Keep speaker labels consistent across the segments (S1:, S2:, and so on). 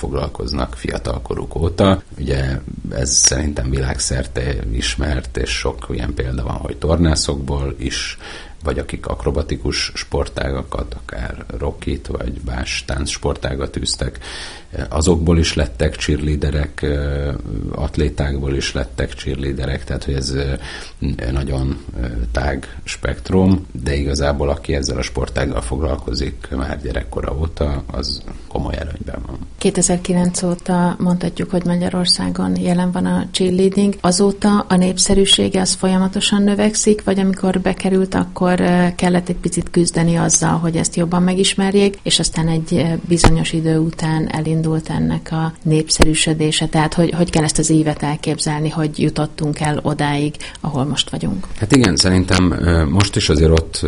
S1: foglalkoznak fiatalkoruk óta. Ugye ez szerintem világszerte ismert, és sok ilyen példa van, hogy tornászokból is, vagy akik akrobatikus sportágakat, akár rockit, vagy más táncsportágat űztek, azokból is lettek cheerleaderek, atlétákból is lettek cheerleaderek, tehát hogy ez nagyon tág spektrum, de igazából aki ezzel a sportággal foglalkozik már gyerekkora óta, az komoly előnyben van.
S2: 2009 óta mondhatjuk, hogy Magyarországon jelen van a cheerleading. Azóta a népszerűsége az folyamatosan növekszik, vagy amikor bekerült, akkor kellett egy picit küzdeni azzal, hogy ezt jobban megismerjék, és aztán egy bizonyos idő után elindult ennek a népszerűsödése. Tehát, hogy kell ezt az évet elképzelni, hogy jutottunk el odáig, ahol most vagyunk?
S1: Hát igen, szerintem most is azért ott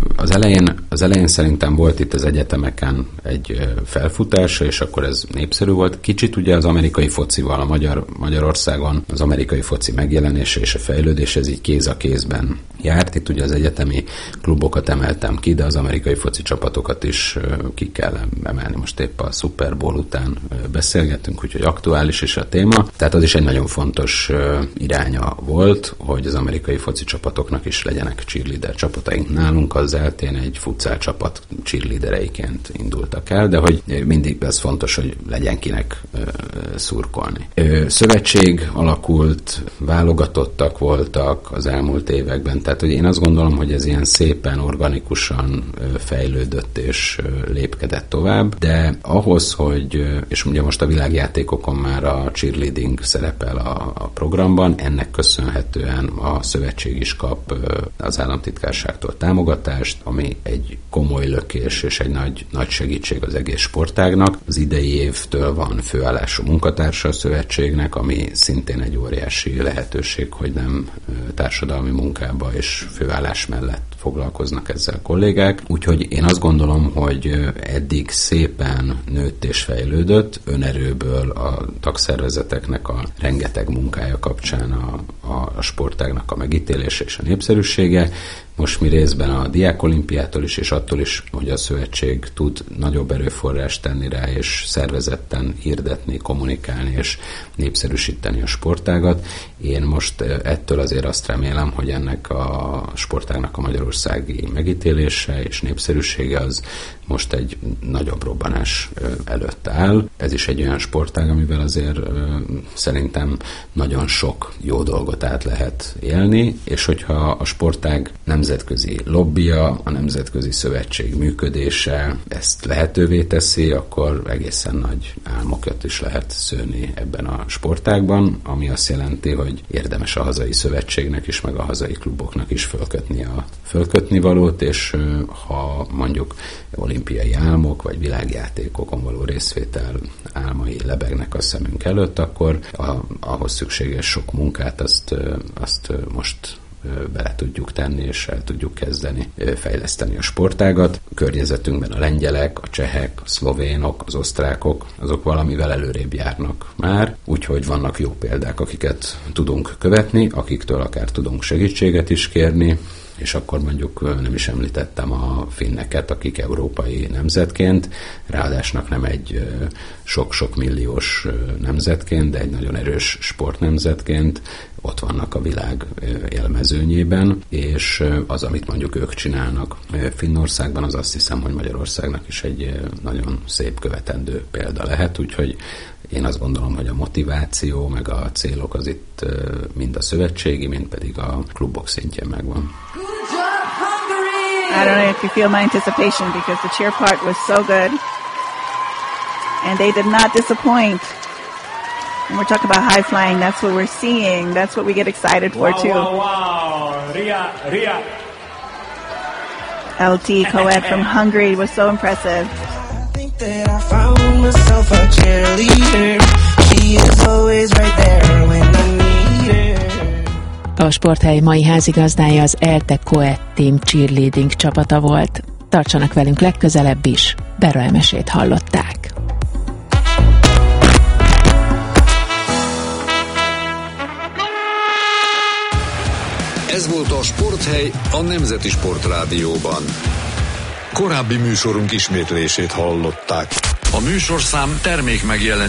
S1: az elején szerintem volt itt az egyetemeken egy felfutása, és akkor ez népszerű volt. Kicsit ugye az amerikai focival, Magyarországon az amerikai foci megjelenése és a fejlődés, ez így kéz a kézben járt. Itt ugye az egyetemi klubokat emeltem ki, de az amerikai foci csapatokat is ki kell emelni. Most épp a Super Bowl után beszélgettünk, úgyhogy aktuális is a téma. Tehát az is egy nagyon fontos iránya volt, hogy az amerikai foci csapatoknak is legyenek cheerleader csapataink. Nálunk az eltén egy futsal csapat cheerleadereiként indultak el, de hogy mindig ez fontos, hogy legyen kinek szurkolni. Szövetség alakult, válogatottak voltak az elmúlt években, tehát hogy én azt gondolom, hogy ez ilyen szépen, organikusan fejlődött és lépkedett tovább, de ahhoz, hogy, és ugye most a világjátékokon már a cheerleading szerepel a programban, ennek köszönhetően a szövetség is kap az államtitkárságtól támogatást, ami egy komoly lökés és egy nagy segítség az egész sportágnak. Az idei évtől van főállású munkatársa a szövetségnek, ami szintén egy óriási lehetőség, hogy nem társadalmi munkába és főállás mellett foglalkoznak ezzel a kollégák. Úgyhogy én azt gondolom, hogy eddig szépen nőtt és fejlődött, önerőből a tagszervezeteknek a rengeteg munkája kapcsán a sportágnak a megítélése és a népszerűsége. Most mi részben a diákolimpiától is, és attól is, hogy a szövetség tud nagyobb erőforrást tenni rá, és szervezetten hirdetni, kommunikálni, és népszerűsíteni a sportágat. Én most ettől azért azt remélem, hogy ennek a sportágnak a magyarországi megítélése és népszerűsége az most egy nagyobb robbanás előtt áll. Ez is egy olyan sportág, amivel azért szerintem nagyon sok jó dolgot át lehet élni, és hogyha a sportág nemzetközi lobbija, a nemzetközi szövetség működése ezt lehetővé teszi, akkor egészen nagy álmokat is lehet szőni ebben a sportágban, ami azt jelenti, hogy érdemes a hazai szövetségnek is, meg a hazai kluboknak is fölkötni valót, és ha mondjuk olimpiai álmok, vagy világjátékokon való részvétel álmai lebegnek a szemünk előtt, akkor ahhoz szükséges sok munkát azt most bele tudjuk tenni, és el tudjuk kezdeni fejleszteni a sportágat. A környezetünkben a lengyelek, a csehek, a szlovénok, az osztrákok, azok valamivel előrébb járnak már, úgyhogy vannak jó példák, akiket tudunk követni, akiktől akár tudunk segítséget is kérni, és akkor mondjuk nem is említettem a finneket, akik európai nemzetként, ráadásnak nem egy sok-sok milliós nemzetként, de egy nagyon erős sportnemzetként ott vannak a világ élmezőnyében, és az, amit mondjuk ők csinálnak Finnországban, az azt hiszem, hogy Magyarországnak is egy nagyon szép követendő példa lehet, úgyhogy én azt gondolom, hogy a motiváció, meg a célok az itt mind a szövetségi, mind pedig a klubok szintjén megvan.
S3: I don't know if you feel my anticipation because the cheer part was so good. And they did not disappoint. When we're talking about high flying, that's what we're seeing. That's what we get excited for, too.
S4: Wow. Ria.
S3: LT Coed from Hungary was so impressive.
S5: I think that I found myself a cheerleader. She is always right there when I need her.
S2: A Sporthely mai házigazdája az ELTE Coed Team Cheerleading csapata volt. Tartsanak velünk legközelebb is. Bera Emesét hallották.
S6: Ez volt a Sporthely a Nemzeti Sportrádióban. Korábbi műsorunk ismétlését hallották. A műsorszám termék